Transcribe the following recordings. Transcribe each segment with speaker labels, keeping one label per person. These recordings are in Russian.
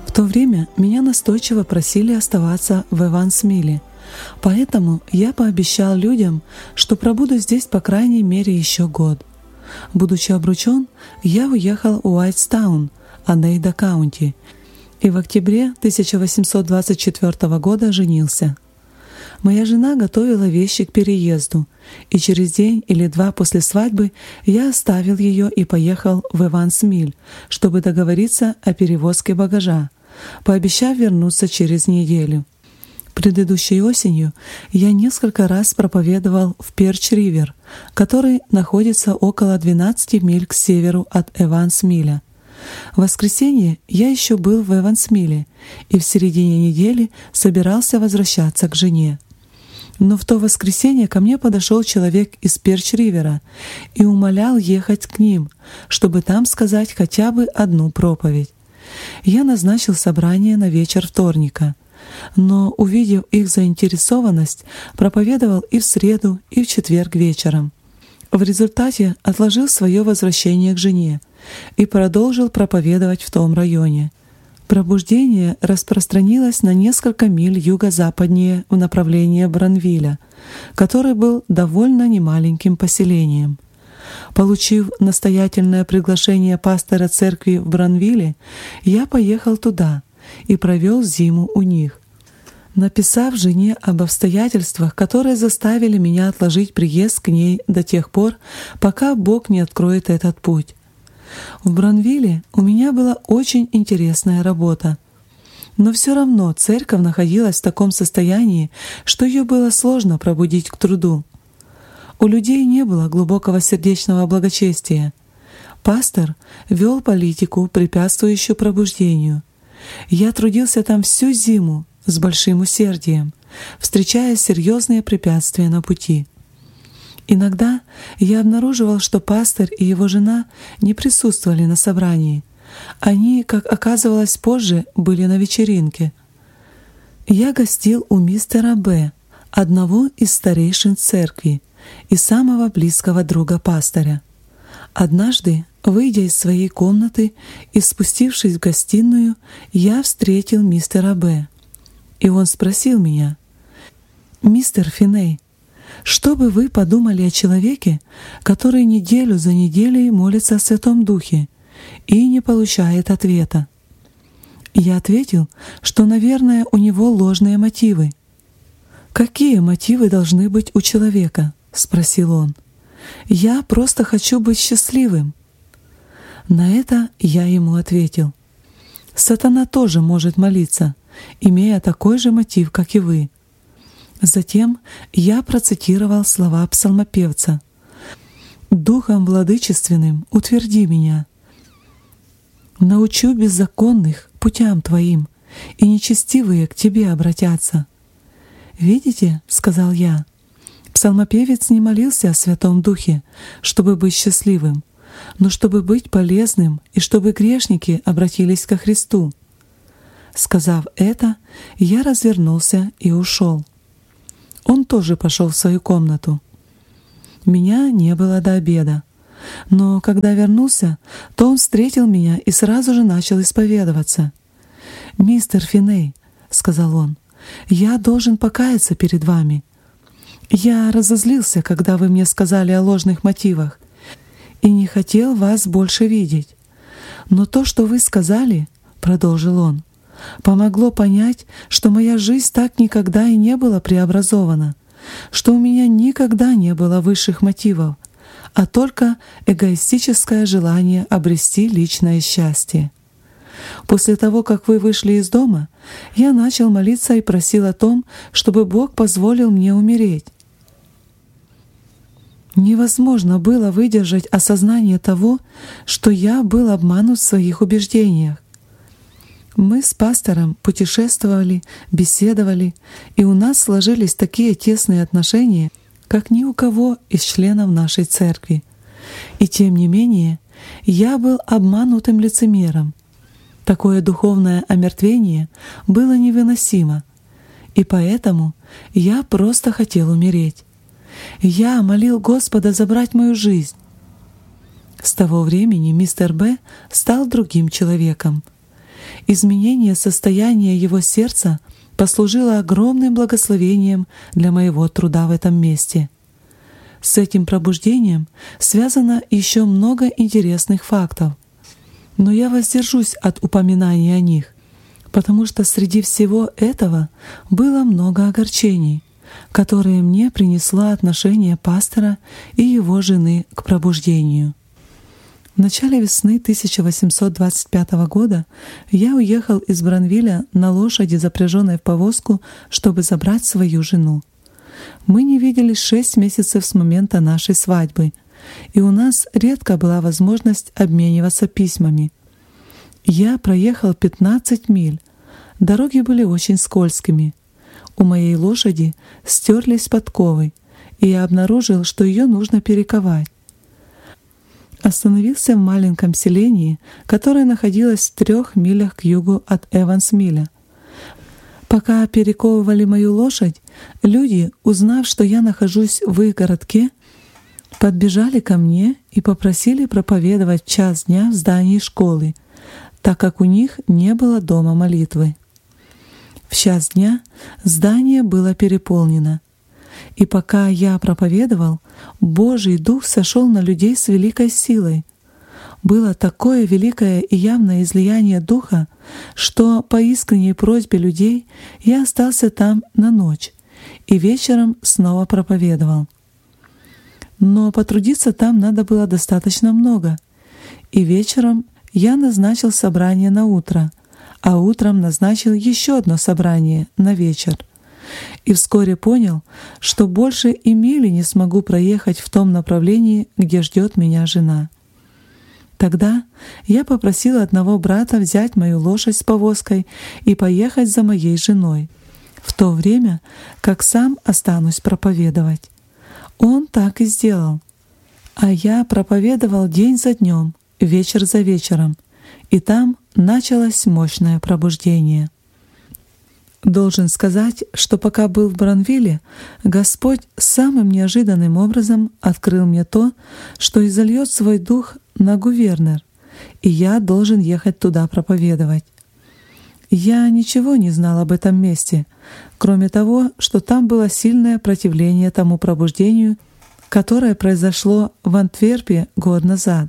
Speaker 1: В то время меня настойчиво просили оставаться в Эвансмилле, поэтому я пообещал людям, что пробуду здесь по крайней мере еще год. Будучи обручен, я уехал в Уайтстаун, Онейда Каунти, и в октябре 1824 года женился. Моя жена готовила вещи к переезду, и через день или два после свадьбы я оставил ее и поехал в Эвансмилл, чтобы договориться о перевозке багажа, пообещав вернуться через неделю. Предыдущей осенью я несколько раз проповедовал в Перч-Ривер, который находится около 12 миль к северу от Эвансмилля. В воскресенье я еще был в Эвансмилле и в середине недели собирался возвращаться к жене. Но в то воскресенье ко мне подошел человек из Перч-Ривера и умолял ехать к ним, чтобы там сказать хотя бы одну проповедь. Я назначил собрание на вечер вторника, но, увидев их заинтересованность, проповедовал и в среду, и в четверг вечером. В результате отложил свое возвращение к жене и продолжил проповедовать в том районе. Пробуждение распространилось на несколько миль юго-западнее в направлении Бранвилля, который был довольно немаленьким поселением. Получив настоятельное приглашение пастора церкви в Бранвилле, я поехал туда и провел зиму у них, написав жене об обстоятельствах, которые заставили меня отложить приезд к ней до тех пор, пока Бог не откроет этот путь. В Бранвилле у меня была очень интересная работа, но все равно церковь находилась в таком состоянии, что ее было сложно пробудить к труду. У людей не было глубокого сердечного благочестия. Пастор вел политику, препятствующую пробуждению. Я трудился там всю зиму с большим усердием, встречая серьезные препятствия на пути. Иногда я обнаруживал, что пастор и его жена не присутствовали на собрании. Они, как оказывалось позже, были на вечеринке. Я гостил у мистера Б., одного из старейшин церкви и самого близкого друга пастыря. Однажды, выйдя из своей комнаты и спустившись в гостиную, я встретил мистера Б., и он спросил меня: «Мистер Финей, что бы вы подумали о человеке, который неделю за неделей молится о Святом Духе и не получает ответа?» Я ответил, что, наверное, у него ложные мотивы. «Какие мотивы должны быть у человека?» — спросил он. «Я просто хочу быть счастливым». На это я ему ответил: «Сатана тоже может молиться, имея такой же мотив, как и вы». Затем я процитировал слова псалмопевца: «Духом владычественным утверди меня, научу беззаконных путям твоим, и нечестивые к тебе обратятся». «Видите, — сказал я, — псалмопевец не молился о Святом Духе, чтобы быть счастливым, но чтобы быть полезным и чтобы грешники обратились ко Христу». Сказав это, я развернулся и ушел. Он тоже пошел в свою комнату. Меня не было до обеда, но когда вернулся, то он встретил меня и сразу же начал исповедоваться. «Мистер Финей, — сказал он, — я должен покаяться перед вами. Я разозлился, когда вы мне сказали о ложных мотивах, и не хотел вас больше видеть. Но то, что вы сказали, — продолжил он, — помогло понять, что моя жизнь так никогда и не была преобразована, что у меня никогда не было высших мотивов, а только эгоистическое желание обрести личное счастье. После того, как вы вышли из дома, я начал молиться и просил о том, чтобы Бог позволил мне умереть. Невозможно было выдержать осознание того, что я был обманут в своих убеждениях. Мы с пастором путешествовали, беседовали, и у нас сложились такие тесные отношения, как ни у кого из членов нашей церкви. И тем не менее, я был обманутым лицемером. Такое духовное омертвение было невыносимо, и поэтому я просто хотел умереть. Я молил Господа забрать мою жизнь. С того времени мистер Б. стал другим человеком. Изменение состояния его сердца послужило огромным благословением для моего труда в этом месте. С этим пробуждением связано еще много интересных фактов, но я воздержусь от упоминания о них, потому что среди всего этого было много огорчений, которые мне принесло отношение пастора и его жены к пробуждению. В начале весны 1825 года я уехал из Бранвилля на лошади, запряженной в повозку, чтобы забрать свою жену. Мы не виделись 6 месяцев с момента нашей свадьбы, и у нас редко была возможность обмениваться письмами. Я проехал 15 миль. Дороги были очень скользкими. У моей лошади стерлись подковы, и я обнаружил, что ее нужно перековать. Остановился в маленьком селении, которое находилось в 3 милях к югу от Эвансмилля. Пока перековывали мою лошадь, люди, узнав, что я нахожусь в их городке, подбежали ко мне и попросили проповедовать в час дня в здании школы, так как у них не было дома молитвы. В час дня здание было переполнено, и пока я проповедовал, Божий Дух сошел на людей с великой силой. Было такое великое и явное излияние Духа, что по искренней просьбе людей я остался там на ночь и вечером снова проповедовал. Но потрудиться там надо было достаточно много, и вечером я назначил собрание на утро, а утром назначил еще одно собрание на вечер. И вскоре понял, что больше и мили не смогу проехать в том направлении, где ждет меня жена. Тогда я попросил одного брата взять мою лошадь с повозкой и поехать за моей женой, в то время как сам останусь проповедовать. Он так и сделал. А я проповедовал день за днем, вечер за вечером, и там началось мощное пробуждение. Должен сказать, что пока был в Бранвилле, Господь самым неожиданным образом открыл мне то, что изольет свой дух на Гувернер, и я должен ехать туда проповедовать. Я ничего не знал об этом месте, кроме того, что там было сильное противление тому пробуждению, которое произошло в Антверпе год назад.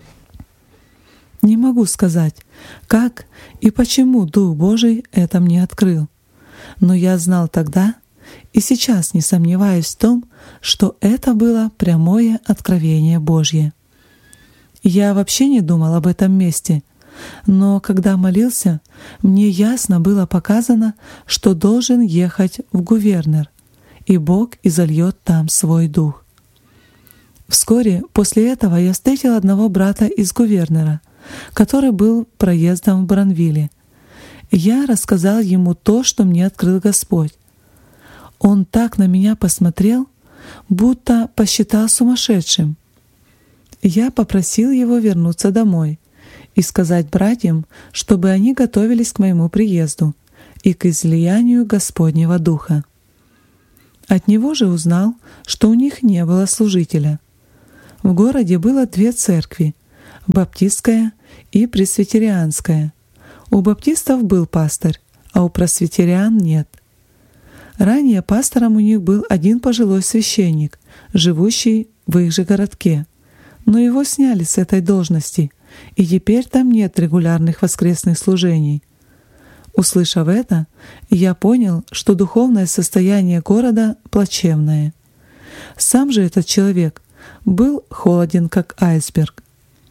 Speaker 1: Не могу сказать, как и почему Дух Божий это мне открыл. Но я знал тогда и сейчас не сомневаюсь в том, что это было прямое откровение Божье. Я вообще не думал об этом месте, но когда молился, мне ясно было показано, что должен ехать в Гувернер, и Бог изольет там свой Дух. Вскоре после этого я встретил одного брата из Гувернера, который был проездом в Бранвилле. Я рассказал ему то, что мне открыл Господь. Он так на меня посмотрел, будто посчитал сумасшедшим. Я попросил его вернуться домой и сказать братьям, чтобы они готовились к моему приезду и к излиянию Господнего Духа. От него же узнал, что у них не было служителя. В городе было 2 церкви — баптистская и пресвитерианская. У баптистов был пастырь, а у пресвитериан нет. Ранее пастором у них был один пожилой священник, живущий в их же городке, но его сняли с этой должности, и теперь там нет регулярных воскресных служений. Услышав это, я понял, что духовное состояние города плачевное. Сам же этот человек был холоден, как айсберг.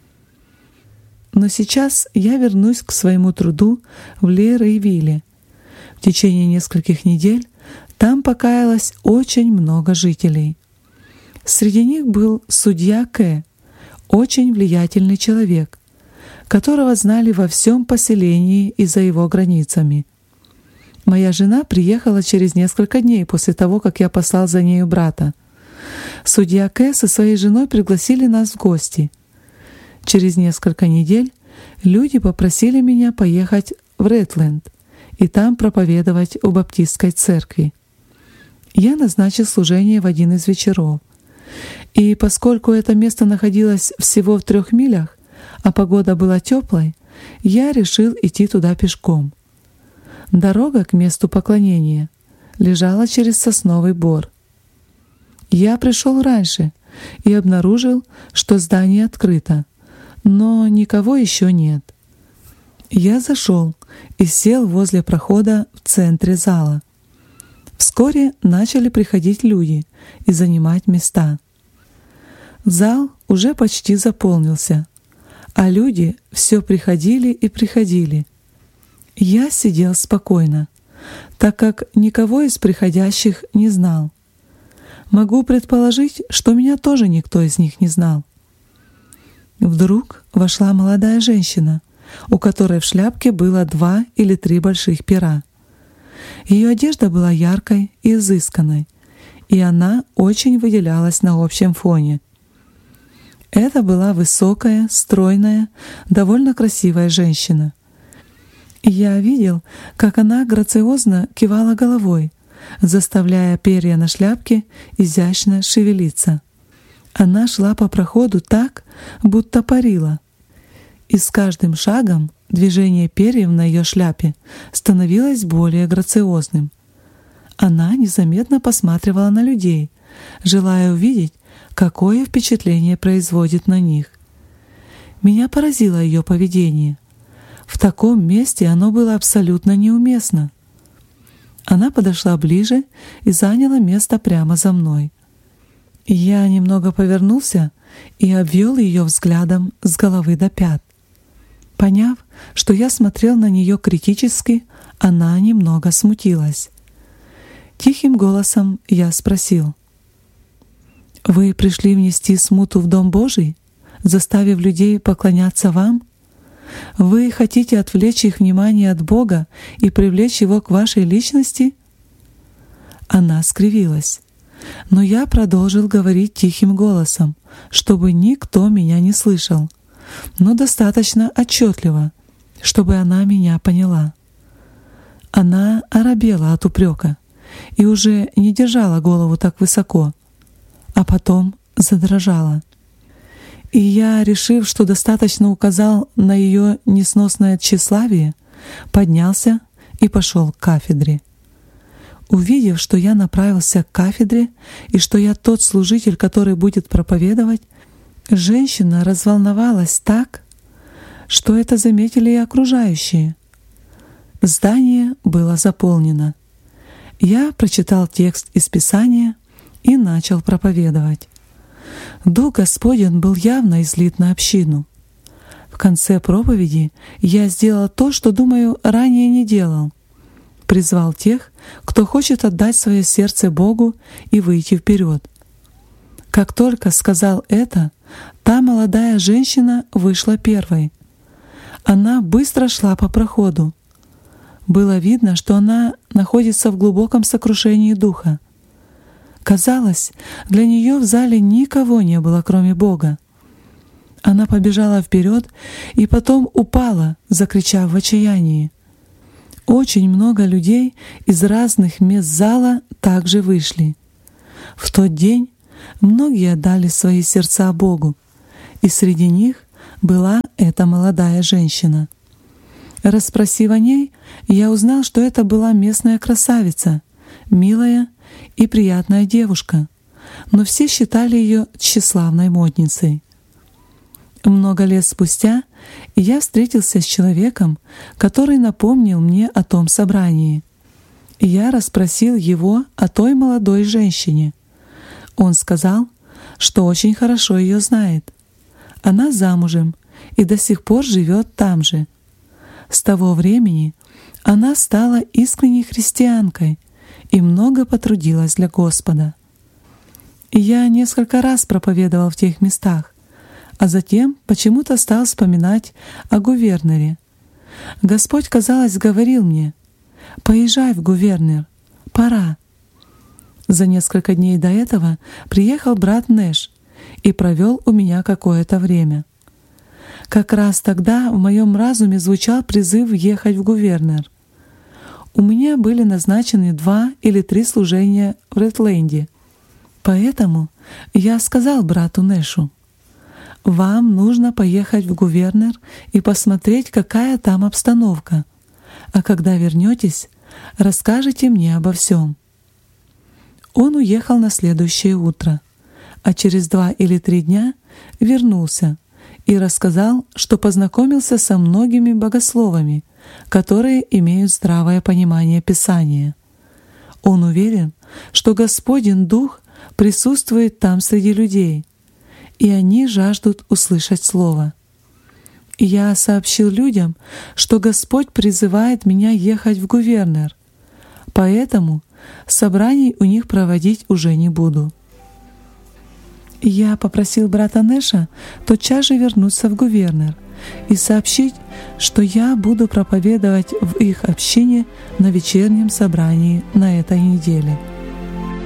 Speaker 1: Но сейчас я вернусь к своему труду в Лейрейвилле. В течение нескольких недель там покаялось очень много жителей. Среди них был судья К., очень влиятельный человек, которого знали во всем поселении и за его границами. Моя жена приехала через несколько дней после того, как я послал за нею брата. Судья К. со своей женой пригласили нас в гости. Через несколько недель люди попросили меня поехать в Редленд и там проповедовать у баптистской церкви. Я назначил служение в один из вечеров. И поскольку это место находилось всего в 3 милях, а погода была теплой, я решил идти туда пешком. Дорога к месту поклонения лежала через сосновый бор. Я пришел раньше и обнаружил, что здание открыто, но никого еще нет. Я зашел и сел возле прохода в центре зала. Вскоре начали приходить люди и занимать места. Зал уже почти заполнился, а люди все приходили и приходили. Я сидел спокойно, так как никого из приходящих не знал. Могу предположить, что меня тоже никто из них не знал. Вдруг вошла молодая женщина, у которой в шляпке было 2 или 3 больших пера. Ее одежда была яркой и изысканной, и она очень выделялась на общем фоне. Это была высокая, стройная, довольно красивая женщина. Я видел, как она грациозно кивала головой, заставляя перья на шляпке изящно шевелиться. Она шла по проходу так, будто парила. И с каждым шагом движение перьев на ее шляпе становилось более грациозным. Она незаметно посматривала на людей, желая увидеть, какое впечатление производит на них. Меня поразило ее поведение. В таком месте оно было абсолютно неуместно. Она подошла ближе и заняла место прямо за мной. Я немного повернулся и обвел ее взглядом с головы до пят. Поняв, что я смотрел на нее критически, она немного смутилась. Тихим голосом я спросил: «Вы пришли внести смуту в Дом Божий, заставив людей поклоняться вам? Вы хотите отвлечь их внимание от Бога и привлечь его к вашей личности?» Она скривилась, но я продолжил говорить тихим голосом, чтобы никто меня не слышал, но достаточно отчетливо, чтобы она меня поняла. Она оробела от упрека и уже не держала голову так высоко, а потом задрожала. И я, решив, что достаточно указал на ее несносное тщеславие, поднялся и пошел к кафедре. Увидев, что я направился к кафедре и что я тот служитель, который будет проповедовать, женщина разволновалась так, что это заметили и окружающие. Здание было заполнено. Я прочитал текст из Писания и начал проповедовать. Дух Господень был явно излит на общину. В конце проповеди я сделал то, что, думаю, ранее не делал. Призвал тех, кто хочет отдать свое сердце Богу и выйти вперед. Как только сказал это, та молодая женщина вышла первой. Она быстро шла по проходу. Было видно, что она находится в глубоком сокрушении духа. Казалось, для нее в зале никого не было, кроме Бога. Она побежала вперед и потом упала, закричав в отчаянии. Очень много людей из разных мест зала также вышли. В тот день многие отдали свои сердца Богу, и среди них была эта молодая женщина. Расспросив о ней, я узнал, что это была местная красавица, милая и приятная девушка, но все считали ее тщеславной модницей. Много лет спустя я встретился с человеком, который напомнил мне о том собрании. Я расспросил его о той молодой женщине. Он сказал, что очень хорошо ее знает. Она замужем и до сих пор живет там же. С того времени она стала искренней христианкой и много потрудилась для Господа. Я несколько раз проповедовал в тех местах, а затем почему-то стал вспоминать о Гувернере. Господь, казалось, говорил мне: «Поезжай в Гувернер, пора». За несколько дней до этого приехал брат Нэш и провел у меня какое-то время. Как раз тогда в моем разуме звучал призыв ехать в Гувернер. У меня были назначены 2 или 3 служения в Редленде. Поэтому я сказал брату Нэшу: вам нужно поехать в Гувернер и посмотреть, какая там обстановка. А когда вернетесь, расскажете мне обо всем». Он уехал на следующее утро, а через 2 или 3 дня вернулся и рассказал, что познакомился со многими богословами, которые имеют здравое понимание Писания. Он уверен, что Господень Дух присутствует там среди людей, и они жаждут услышать Слово. Я сообщил людям, что Господь призывает меня ехать в Гувернер, поэтому собраний у них проводить уже не буду. Я попросил брата Нэша тотчас же вернуться в Гувернер и сообщить, что я буду проповедовать в их общине на вечернем собрании на этой неделе.